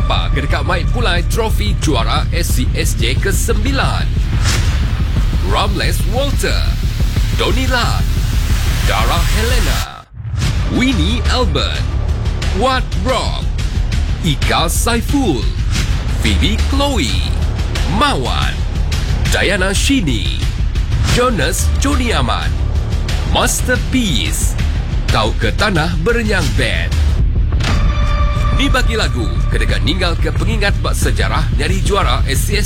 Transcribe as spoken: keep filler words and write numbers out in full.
siapa kedekat mai pulai trofi juara S C S J ke sembilan? Ramles Walter, Donny Lat, Dara Helena, Winnie Albert, Wat Rock, Ika Saiful, Phoebe Chloe, Mawan, Diana Shini, Jonas Joni Ahmad, Masterpiece, Kau ke Tanah Berenyang Band. Ni bagi lagu kedekat ninggal ke pengingat bak sejarah nyari juara S C S